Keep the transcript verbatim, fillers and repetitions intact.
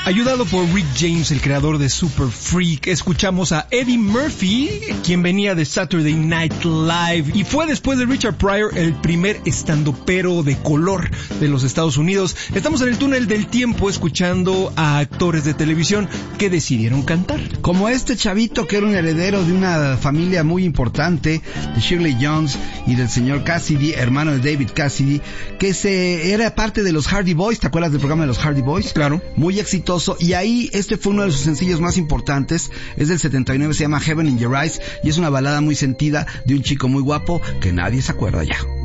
Ayudado por Rick James, el creador de Super Freak, escuchamos a Eddie Murphy, quien venía de Saturday Night Live y fue después de Richard Pryor el primer estandopero de color de los Estados Unidos. Estamos en el túnel del tiempo escuchando a actores de televisión que decidieron cantar. Como este chavito que era un heredero de una familia muy importante, de Shirley Jones y del señor Cassidy, hermano de David Cassidy, que se era parte de los Hardy Boys. ¿Te acuerdas del programa de los Hardy Boys? Claro. Muy exitoso. Y ahí este fue uno de sus sencillos más importantes. Es del setenta y nueve, se llama Heaven in Your Eyes y es una balada muy sentida de un chico muy guapo que nadie se acuerda ya.